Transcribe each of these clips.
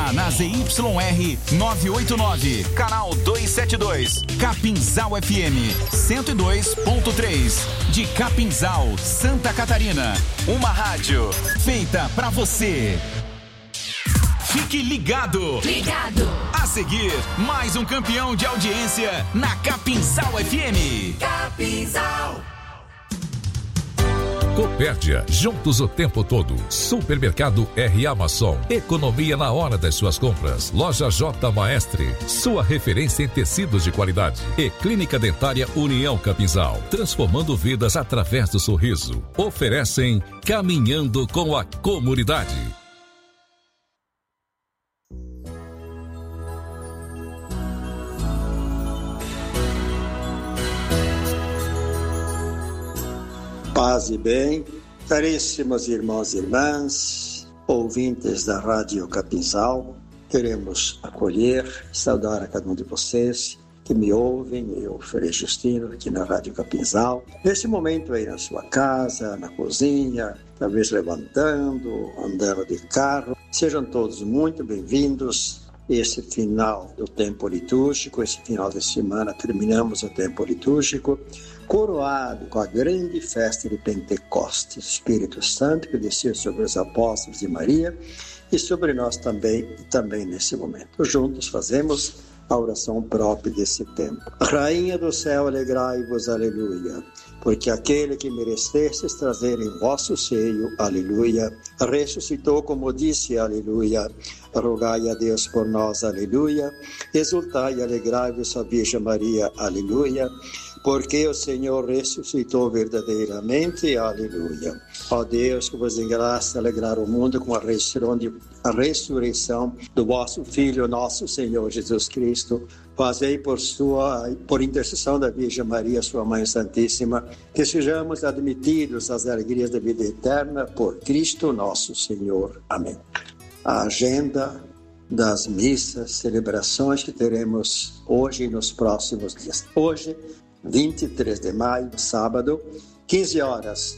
Está na ZYR 989, canal 272, Capinzal FM 102.3, de Capinzal, Santa Catarina. Uma rádio feita pra você. Fique ligado. A seguir, mais um campeão de audiência na Capinzal FM. Capinzal. Copérdia, juntos o tempo todo. Supermercado R Amazon, economia na hora das suas compras. Loja J Maestre, sua referência em tecidos de qualidade. E Clínica Dentária União Capinzal, transformando vidas através do sorriso. Oferecem Caminhando com a Comunidade. Paz e bem, caríssimos irmãos e irmãs, ouvintes da Rádio Capinzal, queremos acolher e saudar a cada um de vocês que me ouvem, eu, Frei Justino, aqui na Rádio Capinzal. Nesse momento aí na sua casa, na cozinha, talvez levantando, andando de carro, sejam todos muito bem-vindos. Esse final do tempo litúrgico, esse final de semana, terminamos o tempo litúrgico, coroado com a grande festa de Pentecostes, Espírito Santo que desceu sobre os apóstolos de Maria e sobre nós também nesse momento. Juntos fazemos a oração própria desse tempo. Rainha do céu, alegrai-vos, aleluia, porque aquele que merecestes trazer em vosso seio, aleluia, ressuscitou como disse, aleluia, rogai a Deus por nós, aleluia, exultai e alegrai-vos a Virgem Maria, aleluia, porque o Senhor ressuscitou verdadeiramente, aleluia. Ó Deus, que vos engraça alegrar o mundo com a ressurreição do vosso Filho, nosso Senhor Jesus Cristo. Fazei por intercessão da Virgem Maria, sua Mãe Santíssima, que sejamos admitidos às alegrias da vida eterna por Cristo nosso Senhor. Amém. A agenda das missas, celebrações que teremos hoje e nos próximos dias. Hoje, 23 de maio, sábado, 15 horas,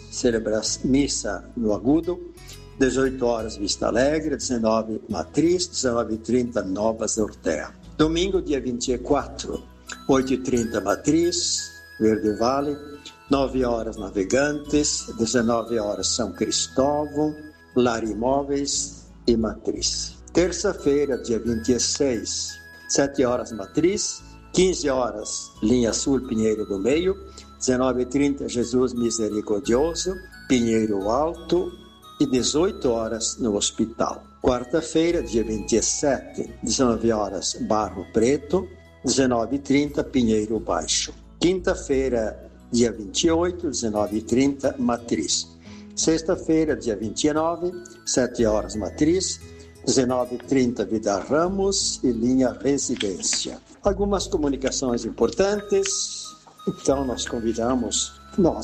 missa no Agudo, 18 horas, Vista Alegre, 19 Matriz, 19h30, Nova Zortea. Domingo, dia 24, 8h30, Matriz, Verde Vale, 9 horas, Navegantes, 19 horas, São Cristóvão, Lar Imóveis e Matriz. Terça-feira, dia 26, 7 horas, Matriz, 15 horas, Linha Sul, Pinheiro do Meio, 19h30, Jesus Misericordioso, Pinheiro Alto, e 18 horas no Hospital. Quarta-feira, dia 27, 19 horas, Barro Preto, 19h30, Pinheiro Baixo. Quinta-feira, dia 28, 19h30, Matriz. Sexta-feira, dia 29, 7 horas, Matriz, 19h30, Vida Ramos e Linha Residência. Algumas comunicações importantes, então nós convidamos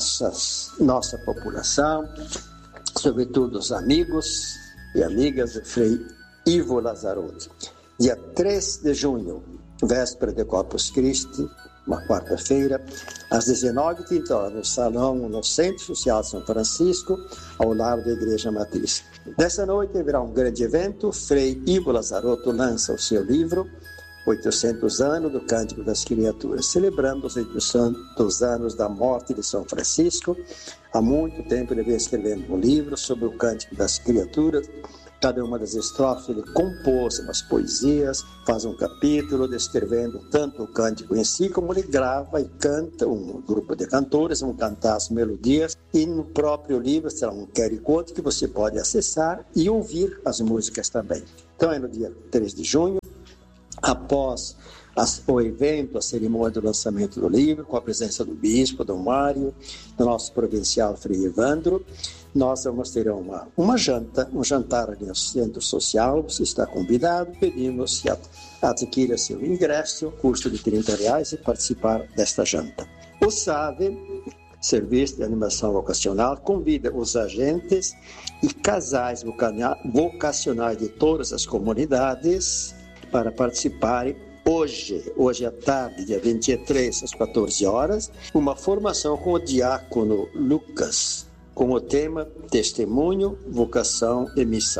nossa população, sobretudo os amigos e amigas do Frei Ivo Lazzarotti. Dia 3 de junho, véspera de Corpus Christi, uma quarta-feira, às 19h30, no salão, no Centro Social de São Francisco, ao lado da Igreja Matriz. Dessa noite haverá um grande evento. Frei Ivo Lazzarotti lança o seu livro 800 anos do Cântico das Criaturas, celebrando os 800 anos da morte de São Francisco. Há muito tempo ele vem escrevendo um livro sobre o Cântico das Criaturas. Cada uma das estrofes ele compôs umas poesias, faz um capítulo descrevendo tanto o cântico em si, como ele grava e canta, um grupo de cantores vão cantar as melodias, e no próprio livro será um QR Code que você pode acessar e ouvir as músicas também. Então é no dia 3 de junho, após o evento, a cerimônia do lançamento do livro, com a presença do bispo, Dom Mário, do nosso provincial Frei Evandro, nós vamos ter um jantar ali no Centro Social. Você está convidado, pedimos que adquira seu ingresso, custo de R$30, e participar desta janta. O SAVE, Serviço de Animação Vocacional, convida os agentes e casais vocacionais de todas as comunidades para participarem hoje à tarde, dia 23, às 14 horas, uma formação com o diácono Lucas, com o tema Testemunho, Vocação e Missão.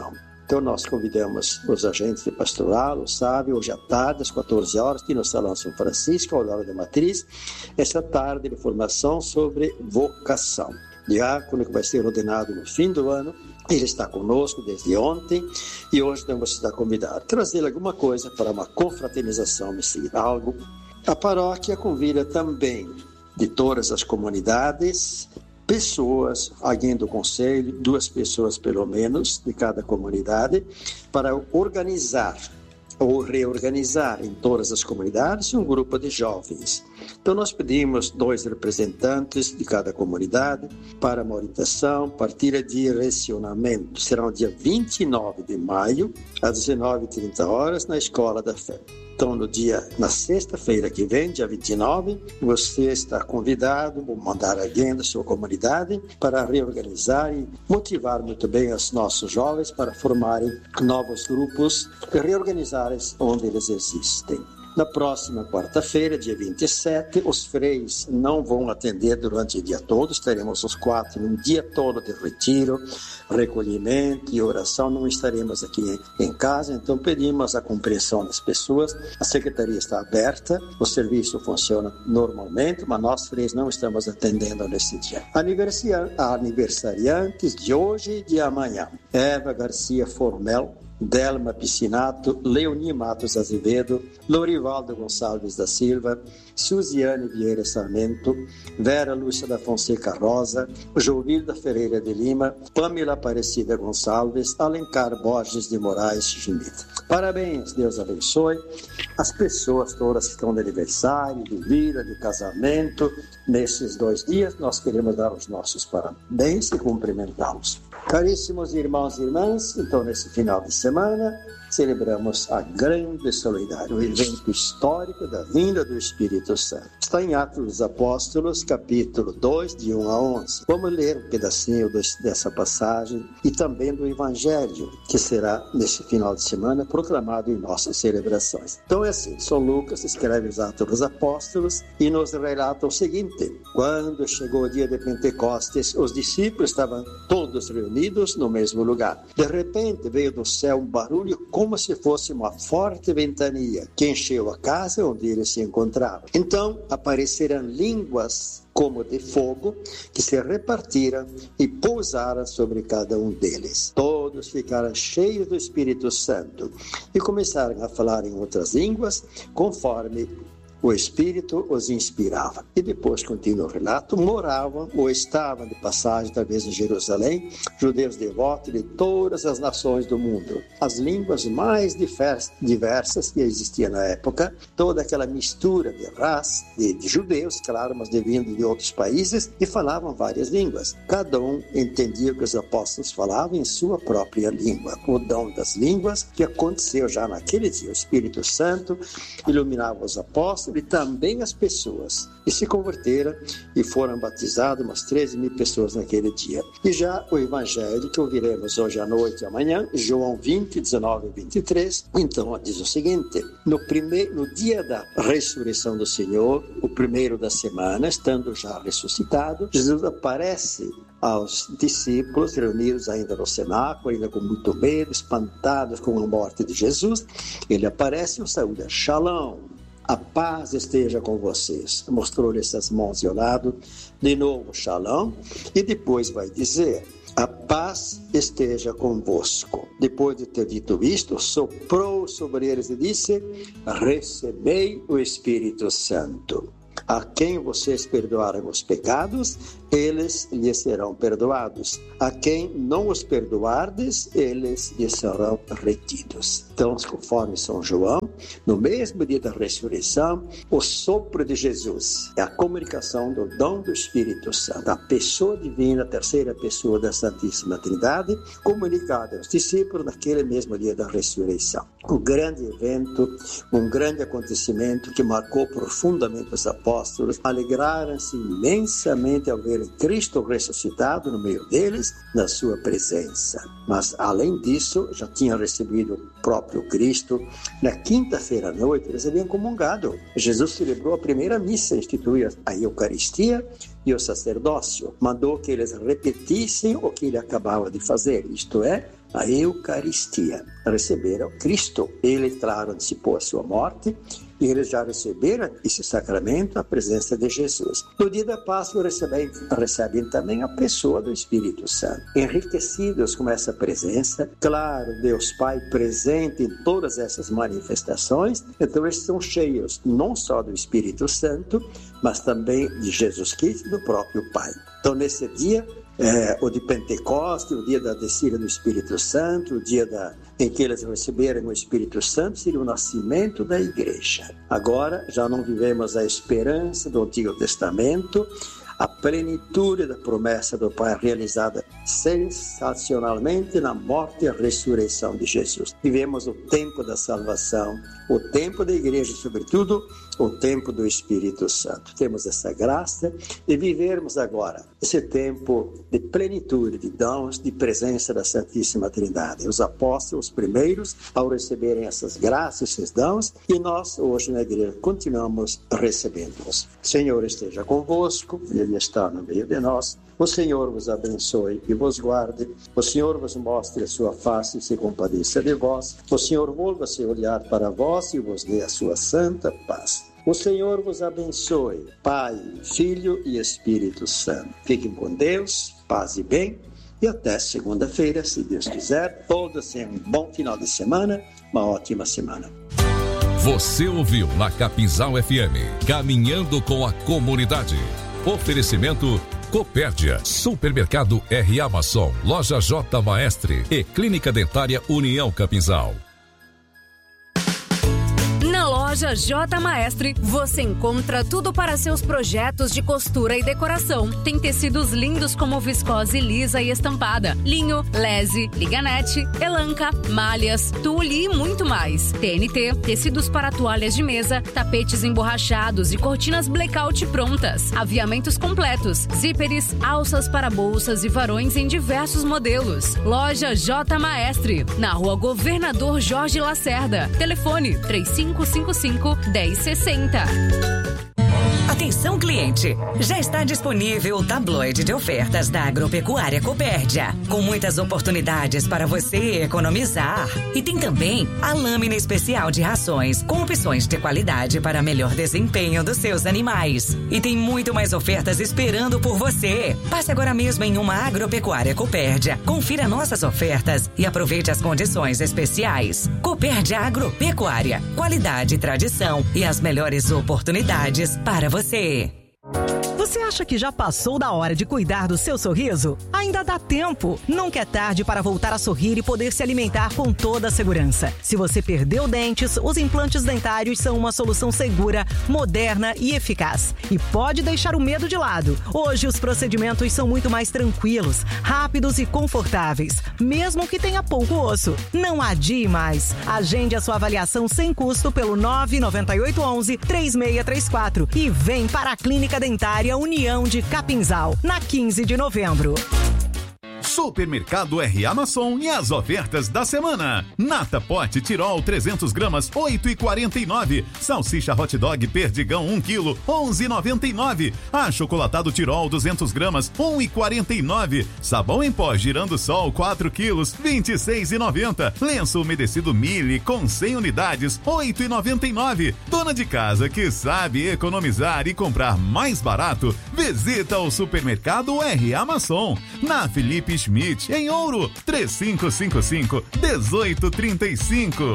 Então nós convidamos os agentes de pastoral, o sábio, hoje à tarde, às 14 horas, aqui no Salão São Francisco, ao lado da Matriz, essa tarde de formação sobre vocação. Diácono que vai ser ordenado no fim do ano, ele está conosco desde ontem e hoje vamos estar convidados a trazer alguma coisa para uma confraternização, algo. A paróquia convida também de todas as comunidades, pessoas, alguém do conselho, 2 pessoas pelo menos de cada comunidade, para organizar ou reorganizar em todas as comunidades um grupo de jovens. Então nós pedimos 2 representantes de cada comunidade para uma orientação, partilha de direcionamento. Será no dia 29 de maio, às 19h30, na Escola da Fé. Então, na sexta-feira que vem, dia 29, você está convidado, vou mandar alguém da sua comunidade para reorganizar e motivar muito bem os nossos jovens para formarem novos grupos e reorganizar onde eles existem. Na próxima quarta-feira, dia 27, os freis não vão atender durante o dia todo, estaremos os 4 um dia todo de retiro, recolhimento e oração, não estaremos aqui em casa, então pedimos a compreensão das pessoas, a secretaria está aberta, o serviço funciona normalmente, mas nós freis não estamos atendendo nesse dia. Aniversariantes de hoje e de amanhã: Eva Garcia Formel, Delma Piscinato, Leoni Matos Azevedo, Lorivaldo Gonçalves da Silva, Suziane Vieira Sarmento, Vera Lúcia da Fonseca Rosa, Jovilda Ferreira de Lima, Pamela Aparecida Gonçalves, Alencar Borges de Moraes Schmidt. Parabéns, Deus abençoe as pessoas todas que estão de aniversário, de vida, de casamento. Nesses 2 dias nós queremos dar os nossos parabéns e cumprimentá-los. Caríssimos irmãos e irmãs, então nesse final de semana celebramos a grande solenidade, o evento histórico da vinda do Espírito Santo. Está em Atos dos Apóstolos, capítulo 2, de 1 a 11. Vamos ler um pedacinho dessa passagem e também do Evangelho, que será nesse final de semana proclamado em nossas celebrações. Então é assim, São Lucas escreve os Atos dos Apóstolos e nos relata o seguinte: quando chegou o dia de Pentecostes, os discípulos estavam todos reunidos no mesmo lugar. De repente veio do céu um barulho como se fosse uma forte ventania que encheu a casa onde eles se encontravam. Então apareceram línguas como de fogo que se repartiram e pousaram sobre cada um deles. Todos ficaram cheios do Espírito Santo e começaram a falar em outras línguas conforme o Espírito os inspirava. E depois, continua o relato, moravam ou estavam de passagem, talvez em Jerusalém, judeus devotos de todas as nações do mundo. As línguas mais diversas que existiam na época, toda aquela mistura de raça, de judeus, claro, mas vindo de outros países, e falavam várias línguas. Cada um entendia o que os apóstolos falavam em sua própria língua. O dom das línguas que aconteceu já naquele dia. O Espírito Santo iluminava os apóstolos e também as pessoas, e se converteram e foram batizadas umas 13.000 pessoas naquele dia. E já o Evangelho que ouviremos hoje à noite e amanhã, João 20, 19 e 23, então diz o seguinte: no dia da ressurreição do Senhor, o primeiro da semana, estando já ressuscitado, Jesus aparece aos discípulos reunidos ainda no cenáculo, ainda com muito medo, espantados com a morte de Jesus. Ele aparece e saúda: Shalom, a paz esteja com vocês. Mostrou-lhe essas mãos e ao lado, de novo Shalom, e depois vai dizer: a paz esteja convosco. Depois de ter dito isto, soprou sobre eles e disse: recebei o Espírito Santo. A quem vocês perdoarem os pecados, eles lhes serão perdoados. A quem não os perdoardes, eles lhes serão retidos. Então, conforme São João, no mesmo dia da ressurreição, o sopro de Jesus é a comunicação do dom do Espírito Santo, a pessoa divina, a terceira pessoa da Santíssima Trindade, comunicada aos discípulos naquele mesmo dia da ressurreição. Um grande evento, um grande acontecimento que marcou profundamente os apóstolos, alegraram-se imensamente ao ver Cristo ressuscitado no meio deles, na sua presença. Mas, além disso, já tinham recebido o próprio Cristo. Na quinta-feira à noite, eles haviam comungado. Jesus celebrou a primeira missa, instituiu a Eucaristia e o sacerdócio. Mandou que eles repetissem o que ele acabava de fazer, isto é, a Eucaristia. Receberam Cristo. Ele, claro, antecipou a sua morte, e eles já receberam esse sacramento, a presença de Jesus. No dia da Páscoa recebem também a pessoa do Espírito Santo. Enriquecidos com essa presença, claro, Deus Pai presente em todas essas manifestações, então eles são cheios não só do Espírito Santo, mas também de Jesus Cristo e do próprio Pai. Então, nesse dia, o de Pentecostes, o dia da descida do Espírito Santo, o dia em que eles receberam o Espírito Santo, seria o nascimento da igreja. Agora, já não vivemos a esperança do Antigo Testamento, a plenitude da promessa do Pai realizada sensacionalmente na morte e ressurreição de Jesus. Vivemos o tempo da salvação, o tempo da igreja, sobretudo o tempo do Espírito Santo. Temos essa graça de vivermos agora esse tempo de plenitude, de dons, de presença da Santíssima Trindade. Os apóstolos primeiros, ao receberem essas graças, esses dons, e nós hoje na igreja continuamos recebendo-os. O Senhor esteja convosco, Ele está no meio de nós. O Senhor vos abençoe e vos guarde. O Senhor vos mostre a sua face e se compadeça de vós. O Senhor volva-se olhar para vós e vos dê a sua santa paz. O Senhor vos abençoe, Pai, Filho e Espírito Santo. Fiquem com Deus, paz e bem, e até segunda-feira, se Deus quiser. Todos tenham um bom final de semana, uma ótima semana. Você ouviu na Capinzal FM, Caminhando com a Comunidade. Oferecimento Copérdia, Supermercado R.A. Maçom, Loja J. Maestre e Clínica Dentária União Capinzal. Na Loja J. Maestre, você encontra tudo para seus projetos de costura e decoração. Tem tecidos lindos como viscose lisa e estampada, linho, lese, liganete, elanca, malhas, tule e muito mais. TNT, tecidos para toalhas de mesa, tapetes emborrachados e cortinas blackout prontas. Aviamentos completos, zíperes, alças para bolsas e varões em diversos modelos. Loja J. Maestre, na Rua Governador Jorge Lacerda. Telefone 3555-1060. Atenção, cliente! Já está disponível o tabloide de ofertas da Agropecuária Copérdia, com muitas oportunidades para você economizar. E tem também a lâmina especial de rações, com opções de qualidade para melhor desempenho dos seus animais. E tem muito mais ofertas esperando por você. Passe agora mesmo em uma Agropecuária Copérdia, confira nossas ofertas e aproveite as condições especiais. Copérdia Agropecuária, qualidade e tradição e as melhores oportunidades para você. Você acha que já passou da hora de cuidar do seu sorriso? Ainda dá tempo. Nunca é tarde para voltar a sorrir e poder se alimentar com toda a segurança. Se você perdeu dentes, os implantes dentários são uma solução segura, moderna e eficaz. E pode deixar o medo de lado. Hoje os procedimentos são muito mais tranquilos, rápidos e confortáveis, mesmo que tenha pouco osso. Não adie mais. Agende a sua avaliação sem custo pelo 99811-3634 e vem para a Clínica Dentária União de Capinzal, na 15 de novembro. Supermercado R.A. Maçom e as ofertas da semana. Nata Pote Tirol 300 gramas, 8,49. Salsicha Hot Dog Perdigão 1 kg, 11,99. Achocolatado Tirol 200 gramas, 1,49. Sabão em pó Girando Sol 4 kg, 26,90. Lenço umedecido Mille com 100 unidades, 8,99. Dona de casa que sabe economizar e comprar mais barato, visita o Supermercado R.A. Maçom, na Felipe Schmidt, em Ouro, 3555-1835.